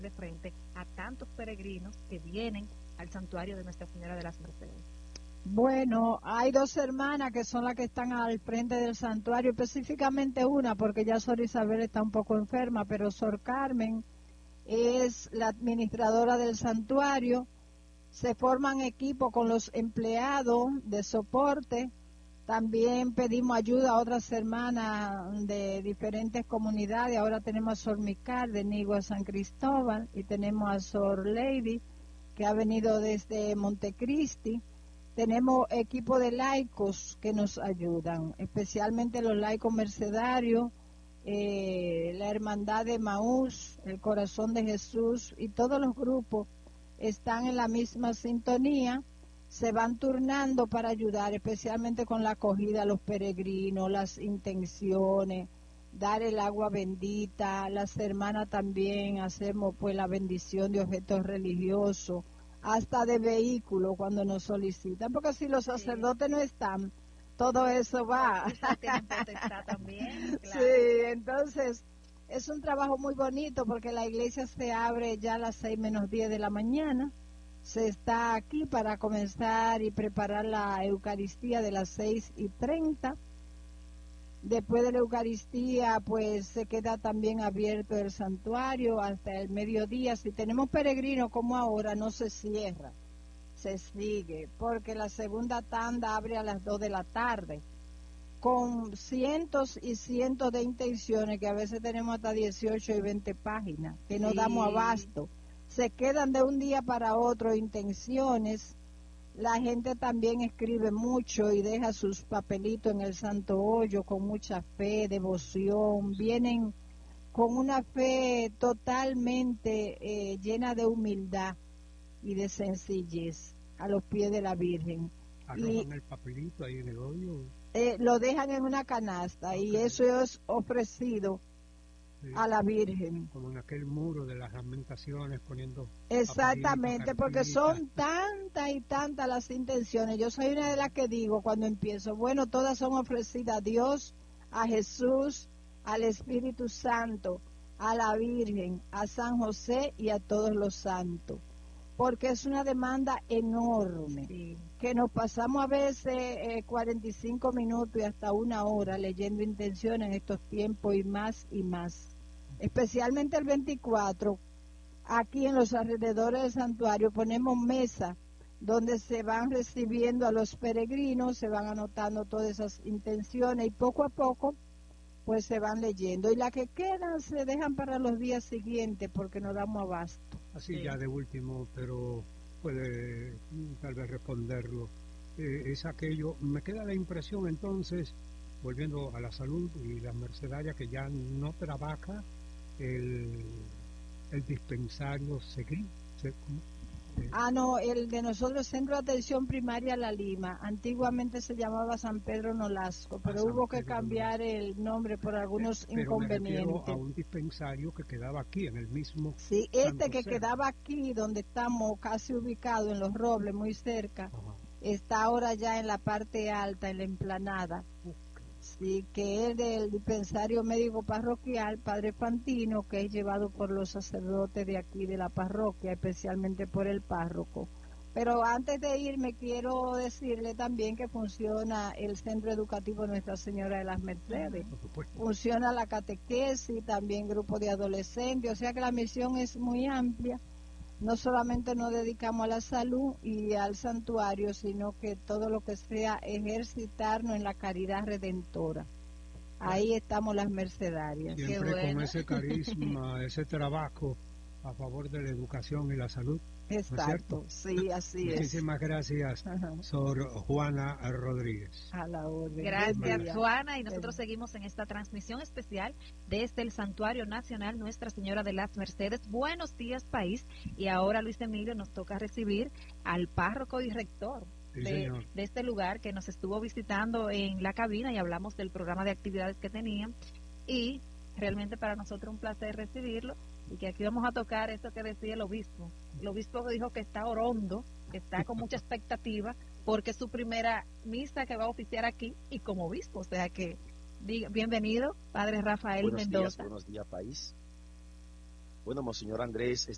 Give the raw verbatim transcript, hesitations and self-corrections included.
de frente a tantos peregrinos que vienen al santuario de Nuestra Señora de las Mercedes? Bueno, hay dos hermanas que son las que están al frente del santuario, específicamente una, porque ya Sor Isabel está un poco enferma, pero Sor Carmen es la administradora del santuario. Se forman equipos con los empleados de soporte. También pedimos ayuda a otras hermanas de diferentes comunidades. Ahora tenemos a Sor Mical de Nigua San Cristóbal y tenemos a Sor Lady que ha venido desde Montecristi. Tenemos equipo de laicos que nos ayudan, especialmente los laicos mercedarios, eh, la Hermandad de Maús, el Corazón de Jesús y todos los grupos están en la misma sintonía, se van turnando para ayudar, especialmente con la acogida a los peregrinos, las intenciones, dar el agua bendita. Las hermanas también hacemos pues la bendición de objetos religiosos, hasta de vehículos cuando nos solicitan, porque si los sacerdotes sí. no están, todo eso va. Tienen potestad también, claro. Sí, entonces es un trabajo muy bonito porque la iglesia se abre ya a las seis menos diez de la mañana. Se está aquí para comenzar y preparar la Eucaristía de las seis y treinta. Después de la Eucaristía, pues se queda también abierto el santuario hasta el mediodía. Si tenemos peregrinos como ahora, no se cierra, se sigue, porque la segunda tanda abre a las dos de la tarde, con cientos y cientos de intenciones, que a veces tenemos hasta dieciocho y veinte páginas, que no sí. damos abasto. Se quedan de un día para otro intenciones. La gente también escribe mucho y deja sus papelitos en el santo hoyo con mucha fe, devoción. Vienen con una fe totalmente eh, llena de humildad y de sencillez a los pies de la Virgen. ¿Arrojan el papelito ahí en el hoyo? Eh, lo dejan en una canasta okay. y eso es ofrecido sí. a la Virgen. Como en aquel muro de las lamentaciones poniendo... Exactamente, porque son tantas y tantas las intenciones. Yo soy una de las que digo cuando empiezo, bueno, todas son ofrecidas a Dios, a Jesús, al Espíritu Santo, a la Virgen, a San José y a todos los santos. Porque es una demanda enorme, sí. que nos pasamos a veces eh, cuarenta y cinco minutos y hasta una hora leyendo intenciones en estos tiempos y más y más. Especialmente el veinticuatro, aquí en los alrededores del santuario ponemos mesa donde se van recibiendo a los peregrinos, se van anotando todas esas intenciones y poco a poco pues se van leyendo. Y las que quedan se dejan para los días siguientes porque no damos abasto. Así sí. ya de último, pero puede tal vez responderlo. Eh, es aquello, me queda la impresión entonces, volviendo a la salud y la mercedaria, que ya no trabaja el, el dispensario Seguí. Eh, ah, no, el de nosotros, Centro de Atención Primaria La Lima, antiguamente se llamaba San Pedro Nolasco, pero hubo que cambiar Nolasco. el nombre por algunos pero inconvenientes. Me refiero a un dispensario que quedaba aquí, en el mismo... Sí, este que quedaba aquí, donde estamos casi ubicados, en Los Robles, muy cerca, Ajá. está ahora ya en la parte alta, en la emplanada. Sí, que es del dispensario médico parroquial Padre Fantino, que es llevado por los sacerdotes de aquí de la parroquia, especialmente por el párroco. Pero antes de irme quiero decirle también que funciona el Centro Educativo Nuestra Señora de las Mercedes, funciona la catequesis, también grupo de adolescentes, o sea que la misión es muy amplia. No solamente nos dedicamos a la salud y al santuario, sino que todo lo que sea ejercitarnos en la caridad redentora. Ahí estamos las mercedarias. Siempre bueno. Con ese carisma, ese trabajo a favor de la educación y la salud. Exacto, ¿no es sí, así es. Muchísimas gracias, Sor Juana Rodríguez. A la orden. Gracias, Juana, y nosotros seguimos en esta transmisión especial desde el Santuario Nacional Nuestra Señora de las Mercedes. Buenos días, país, y ahora, Luis Emilio, nos toca recibir al párroco y rector sí, de, de este lugar, que nos estuvo visitando en la cabina y hablamos del programa de actividades que tenían, y realmente para nosotros un placer recibirlo. Y que aquí vamos a tocar esto que decía el obispo. El obispo dijo que está orondo, que está con mucha expectativa, porque es su primera misa que va a oficiar aquí y como obispo. O sea que, diga, bienvenido, Padre Rafael buenos Mendoza. Días, buenos días, país. Bueno, Monseñor Andrés,